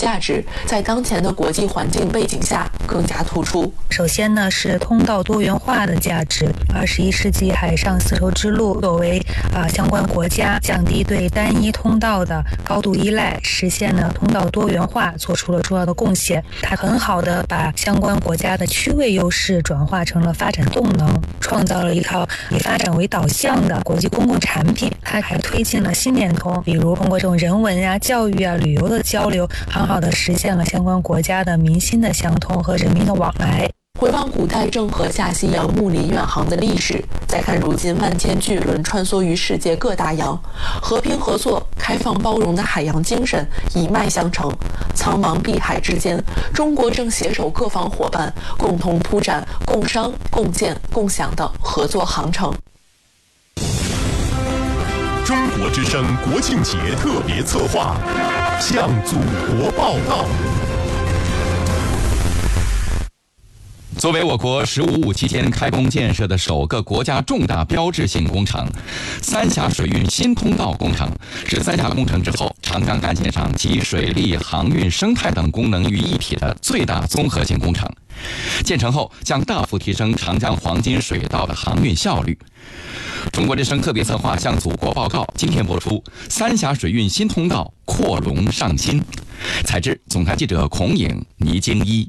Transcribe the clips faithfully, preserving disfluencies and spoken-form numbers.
价值在当前的国际环境背景下更加突出。 首先呢是通道多元化的价值。二十一世纪海上丝绸之路作为啊、呃、相关国家降低对单一通道的高度依赖，实现了通道多元化，做出了重要的贡献。它很好的把相关国家的区位优势转化成了发展动能，创造了一套以发展为导向的国际公共产品。它还推进了新联通，比如通过这种人文啊、教育啊、旅游的交流，很好的实现了相关国家的民心的相通和人民的往来。 回望古代郑和下西洋睦邻远航的历史，再看如今万千巨轮穿梭于世界各大洋，和平合作、开放包容的海洋精神一脉相承。苍茫碧海之间，中国正携手各方伙伴，共同铺展共商、共建、共享的合作航程。 中国之声国庆节特别策划，向祖国报道。 作为我国“十五五”期间开工建设的首个国家重大标志性工程，三峡水运新通道工程是三峡工程之后长江干线上集水利、航运、生态等功能于一体的最大综合性工程。建成后将大幅提升长江黄金水道的航运效率。中国之声特别策划向祖国报告，今天播出三峡水运新通道扩容上新。采制总台记者孔颖、倪京一。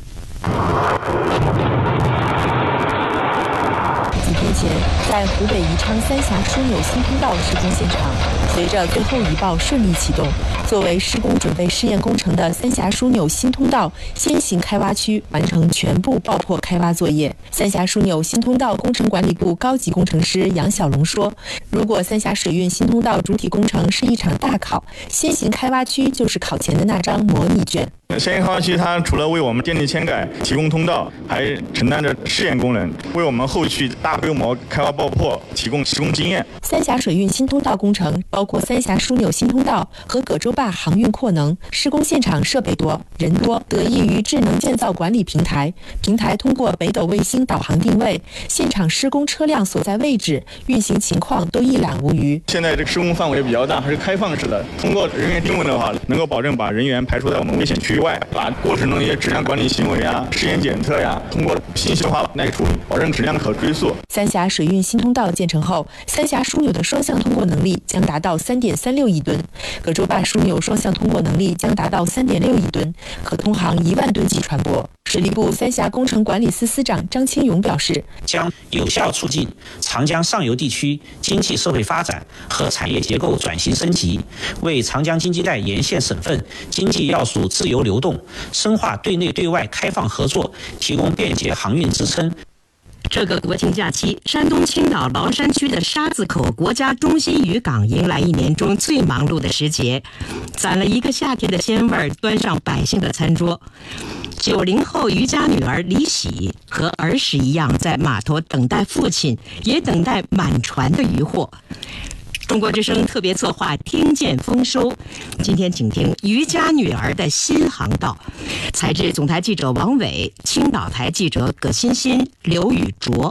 几天前，在湖北宜昌三峡枢纽新通道施工现场，随着最后一报顺利启动，作为施工准备试验工程的三峡枢纽新通道先行开挖区完成全部爆破开挖作业。三峡枢纽新通道工程管理部高级工程师杨小龙说：“如果三峡水运新通道主体工程是一场大考，先行开挖区就是考前的那张模拟卷。” 先行开挖区它除了为我们电力嵌改提供通道，还承担着试验功能，为我们后续大规模开挖爆破提供施工经验。 三峡水运新通道工程包括三峡枢纽新通道和葛洲坝航运扩能，施工现场设备多、人多，得益于智能建造管理平台。平台通过北斗卫星导航定位，现场施工车辆所在位置、运行情况都一览无余。 现在这个施工范围比较大，还是开放式的。通过人员定位的话，能够保证把人员排除在我们危险区域外，把过程中一些质量管理行为啊、试验检测呀，通过信息化来处理，保证质量可追溯。 三峡水运新通道建成后，三峡枢纽的双向通过能力将达到 三点三六亿吨，葛洲坝枢纽双向通过能力将达到 三点六亿吨，可通航一万吨级船舶。水利部三峡工程管理司司长张清勇表示， 将有效促进长江上游地区经济社会发展和产业结构转型升级，为长江经济带沿线省份经济要素自由流动、深化对内对外开放合作提供便捷航运支撑。 这个国庆假期，山东青岛崂山区的沙子口国家中心渔港迎来一年中最忙碌的时节，攒了一个夏天的鲜味，端上百姓的餐桌。九零后渔家女儿李喜和儿时一样，在码头等待父亲，也等待满船的渔获。中国之声特别策划听见丰收，今天请听渔家女儿的新航道。采制总台记者王伟，青岛台记者葛欣欣、刘宇卓。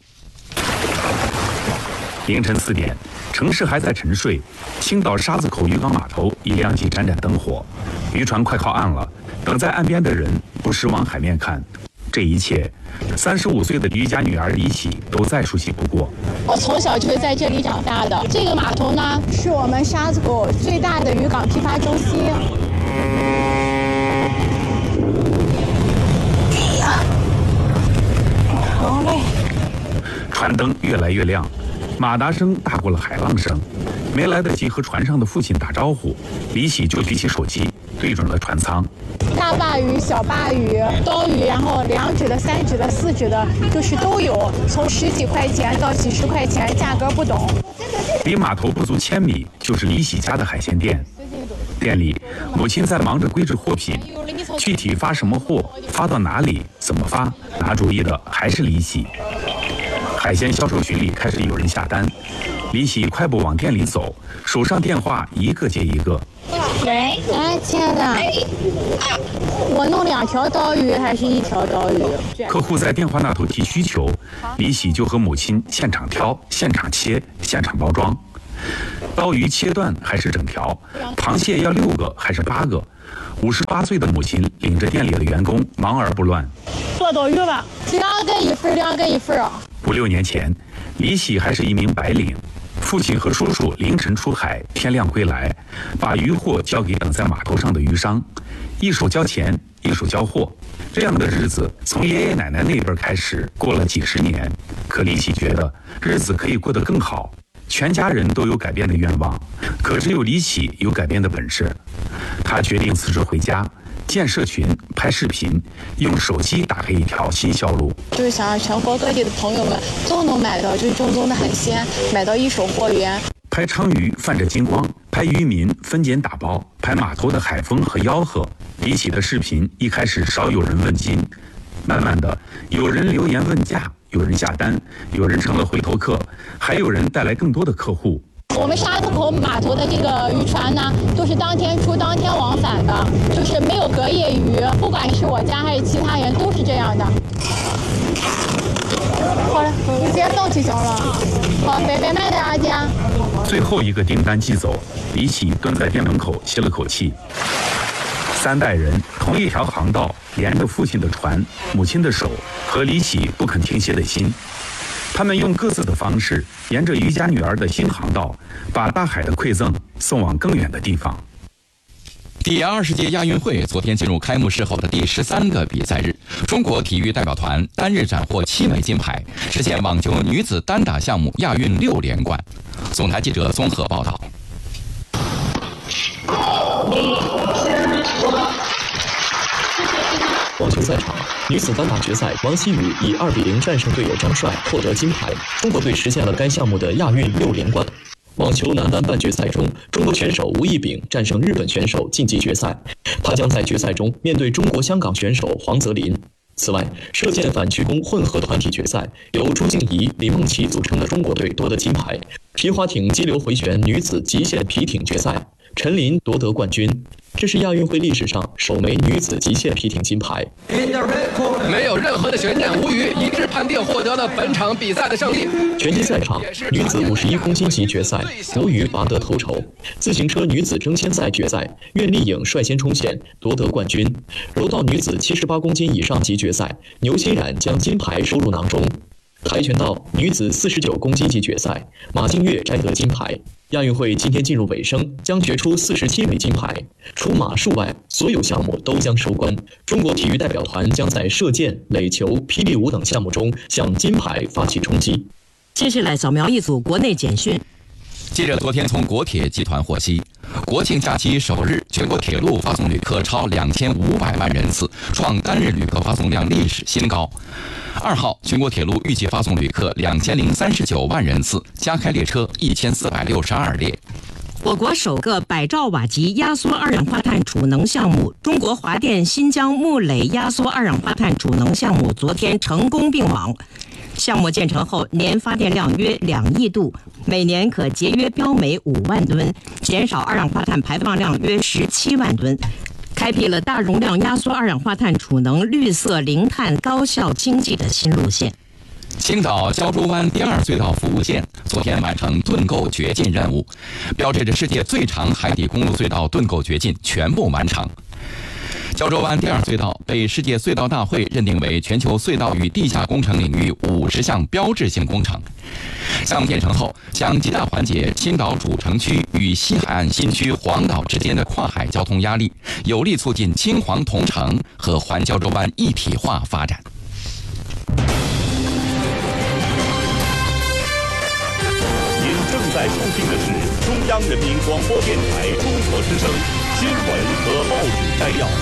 凌晨四点，城市还在沉睡，青岛沙子口渔港码头已亮起盏盏灯火，渔船快靠岸了。等在岸边的人不时往海面看，这一切，三十五岁的渔家女儿李喜都再熟悉不过。 我从小就是在这里长大的。这个码头呢，是我们沙子口最大的渔港批发中心。 哎呀，好嘞！船灯越来越亮，马达声大过了海浪声。没来得及和船上的父亲打招呼，李喜就举起手机，对准了船舱。 大鲅鱼、小鲅鱼、刀鱼，然后两指的、三指的、四指的，就是都有，从十几块钱到几十块钱，价格不等。 离码头不足千米就是李喜家的海鲜店，店里母亲在忙着归置货品，具体发什么货、发到哪里、怎么发，拿主意的还是李喜。海鲜销售群里开始有人下单，李喜快步往店里走，手上电话一个接一个。 喂，哎，亲爱的，我弄两条刀鱼还是一条刀鱼？ 客户在电话那头提需求，李喜就和母亲现场挑、现场切、现场包装。刀鱼切断还是整条？螃蟹要六个还是八个？ 五十八岁的母亲领着店里的员工忙而不乱。 做斗鱼吧，两个一份，两个一份啊。 五六年前，李喜还是一名白领，父亲和叔叔凌晨出海，天亮归来，把鱼货交给等在码头上的鱼商，一手交钱，一手交货。这样的日子从爷爷奶奶那辈开始过了几十年，可李喜觉得日子可以过得更好。全家人都有改变的愿望，可只有李喜有改变的本事。他决定辞职回家，建社群，拍视频，用手机打开一条新销路。 就是想让全国各地的朋友们都能买到最正宗的海鲜，买到一手货源。 拍鲳鱼泛着金光，拍渔民分拣打包，拍码头的海风和吆喝。李喜的视频一开始少有人问津，慢慢的有人留言问价，有人下单，有人成了回头客，还有人带来更多的客户。 我们沙子口码头的这个渔船呢，都是当天出当天往返的，就是没有隔夜鱼，不管是我家还是其他人都是这样的。好了，你直接送去行了。好，白白卖的阿姐。 最后一个订单寄走，李喜蹲在店门口歇了口气。三代人同一条航道，连着父亲的船、母亲的手和李喜不肯停歇的心。他们用各自的方式，沿着渔家女儿的新航道，把大海的馈赠送往更远的地方。 第二十届亚运会昨天进入开幕式后的第十三个比赛日，中国体育代表团单日斩获七枚金牌，实现网球女子单打项目亚运六连冠。总台记者综合报道。 网球赛场，女子单打决赛，王希雨以二比零战胜队友张帅，获得金牌，中国队实现了该项目的亚运六连冠。网球男单半决赛中，中国选手吴亦丙战胜日本选手晋级决赛，他将在决赛中面对中国香港选手黄泽林。此外，射箭反曲弓混合团体决赛，由朱静怡、李梦琪组成的中国队夺得金牌。皮划艇激流回旋女子极限皮艇决赛，陈琳夺得冠军。这是亚运会历史上首枚女子极限皮艇金牌。 没有任何的悬念，吴宇一致判定获得了本场比赛的胜利。 拳击赛场，女子五十一公斤级决赛，吴宇拔得头筹。自行车女子争先赛决赛，苑丽颖率先冲线，夺得冠军。柔道女子七十八公斤以上级决赛，牛欣冉将金牌收入囊中。跆拳道女子四十九公斤级决赛，马静月摘得金牌。亚运会今天进入尾声，将决出四十七枚金牌。除马术外，所有项目都将收官。中国体育代表团将在射箭、垒球、霹雳舞等项目中向金牌发起冲击。 接下来扫描一组国内简讯。 记者昨天从国铁集团获悉，国庆假期首日，全国铁路发送旅客超两千五百万人次，创单日旅客发送量历史新高。二号，全国铁路预计发送旅客两千零三十九万人次，加开列车一千四百六十二列。 我国首个百兆瓦级压缩二氧化碳储能项目——中国华电新疆木垒压缩二氧化碳储能项目昨天成功并网。项目建成后，年发电量约两亿度，每年可节约标煤五万吨，减少二氧化碳排放量约十七万吨，开辟了大容量压缩二氧化碳储能绿色零碳高效经济的新路线。 青岛胶州湾第二隧道服务线昨天完成盾构掘进任务，标志着世界最长海底公路隧道盾构掘进全部完成。胶州湾第二隧道被世界隧道大会认定为全球隧道与地下工程领域五十项标志性工程。项目建成后，将极大缓解青岛主城区与西海岸新区黄岛之间的跨海交通压力，有力促进青黄同城和环胶州湾一体化发展。 您正在收听的是中央人民广播电台中国之声新闻和报纸摘要。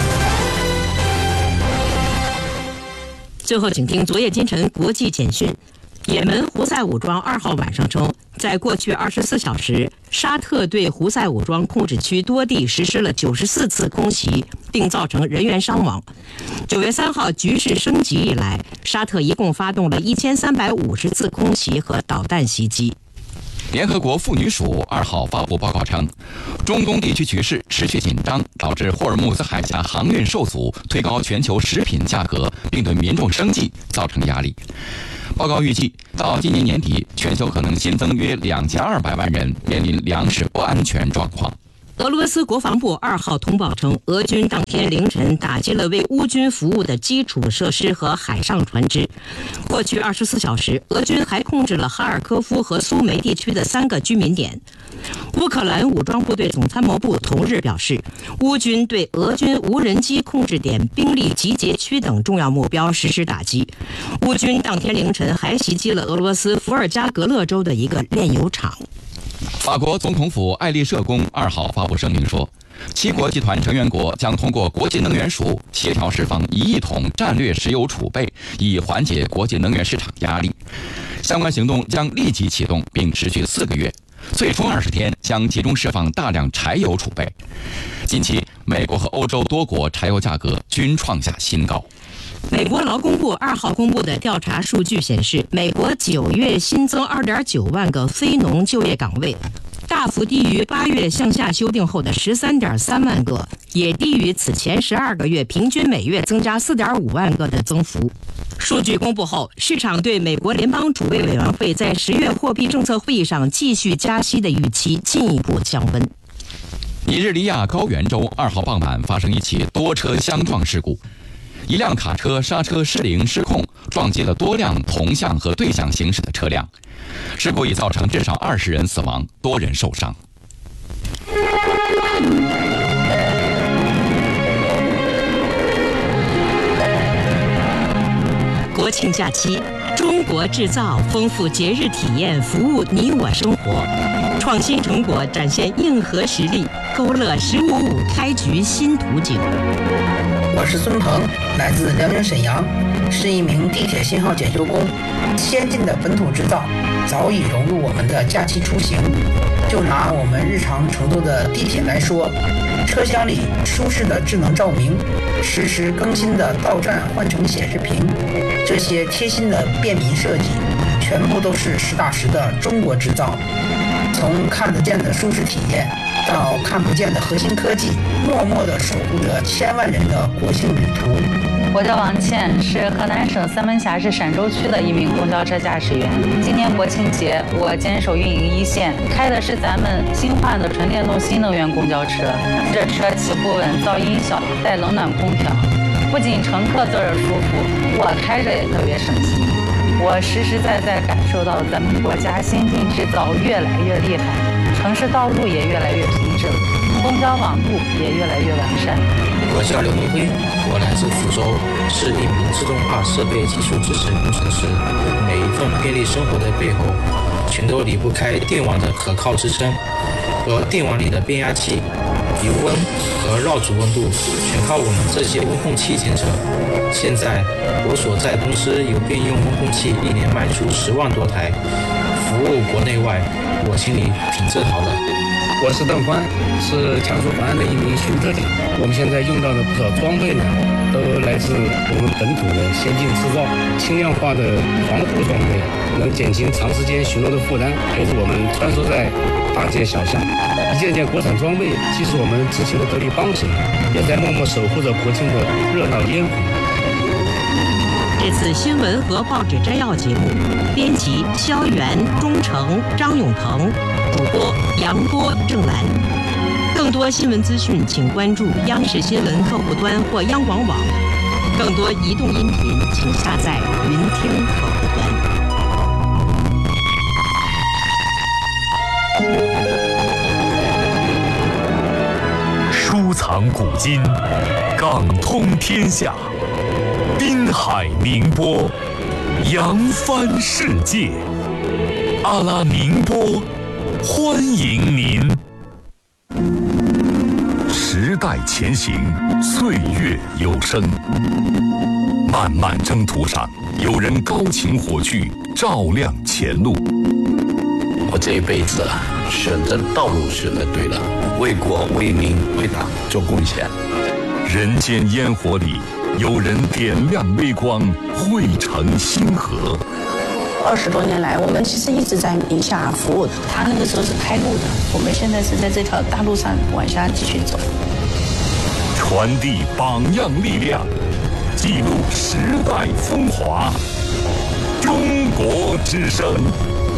最后，请听昨夜今晨国际简讯。也门胡塞武装二号晚上称，在过去二十四小时，沙特对胡塞武装控制区多地实施了九十四次空袭，并造成人员伤亡。九月三号局势升级以来，沙特一共发动了一千三百五十次空袭和导弹袭击。 联合国妇女署二号发布报告称，中东地区局势持续紧张，导致霍尔木兹海峡航运受阻，推高全球食品价格，并对民众生计造成压力。报告预计，到今年年底，全球可能新增约两千二百万人面临粮食不安全状况。 俄罗斯国防部二号通报称，俄军当天凌晨打击了为乌军服务的基础设施和海上船只。过去二十四小时，俄军还控制了哈尔科夫和苏梅地区的三个居民点。乌克兰武装部队总参谋部同日表示，乌军对俄军无人机控制点、兵力集结区等重要目标实施打击。乌军当天凌晨还袭击了俄罗斯伏尔加格勒州的一个炼油厂。 法国总统府爱丽舍宫二号发布声明说，七国集团成员国将通过国际能源署协调释放一亿桶战略石油储备，以缓解国际能源市场压力。相关行动将立即启动，并持续四个月，最初二十天将集中释放大量柴油储备。近期，美国和欧洲多国柴油价格均创下新高。 美国劳工部二号公布的调查数据显示，美国九月新增二点九万个非农就业岗位，大幅低于八月向下修订后的十三点三万个，也低于此前十二个月平均每月增加四点五万个的增幅。数据公布后，市场对美国联邦储备委员会在十月货币政策会议上继续加息的预期进一步降温。 尼日利亚高原州二号傍晚发生一起多车相撞事故。一辆卡车刹车失灵失控，撞击了多辆同向和对向行驶的车辆。事故已造成至少二十人死亡，多人受伤。 国庆假期，中国制造丰富节日体验，服务你我生活。创新成果展现硬核实力，勾勒“十五五”开局新图景。 我是孙鹏，来自辽宁沈阳，是一名地铁信号检修工。先进的本土制造早已融入我们的假期出行。就拿我们日常乘坐的地铁来说，车厢里舒适的智能照明，实时更新的到站换乘显示屏，这些贴心的便民设计，全部都是实打实的中国制造。从看得见的舒适体验到看不见的核心科技，默默地守护着千万人的国庆旅途。 我叫王倩，是河南省三门峡市陕州区的一名公交车驾驶员。今年国庆节，我坚守运营一线，开的是咱们新换的纯电动新能源公交车。这车起步稳，噪音小，带冷暖空调，不仅乘客坐着舒服，我开着也特别省心。我实实在在感受到咱们国家先进制造越来越厉害，城市道路也越来越平整，公交网路也越来越完善。 我叫刘明辉，我来自福州，是一名自动化设备技术支持工程师。每一份便利生活的背后，全都离不开电网的可靠支撑和电网里的变压器。余温和绕组温度全靠我们这些温控器监测。现在我所在公司有便用温控器一年卖出十万多台，服务国内外，我心里挺自豪的。 我是邓欢，是强速环安的一名巡特警。我们现在用到的不少装备呢，都来自我们本土的先进制造，轻量化的防护装备，能减轻长时间巡逻的负担，陪着我们穿梭在大街小巷。一件件国产装备，既是我们执勤的得力帮手，也在默默守护着国庆的热闹烟火。 这次新闻和报纸摘要节目，编辑肖元、钟诚、张永腾，主播杨波、郑兰。更多新闻资讯，请关注央视新闻客户端或央广网。更多移动音频，请下载云听客户端。 收藏古今，港通天下，滨海宁波，扬帆世界。阿拉宁波，欢迎您。时代前行，岁月有声。漫漫征途上，有人高擎火炬，照亮前路。 我这一辈子啊，选择道路选择对了，为国为民为党做贡献。 人间烟火里，有人点亮微光，汇成星河。 二十多年来，我们其实一直在宁夏服务。他那个时候是开路的，我们现在是在这条大路上往下继续走。 传递榜样力量，记录时代风华。中国之声。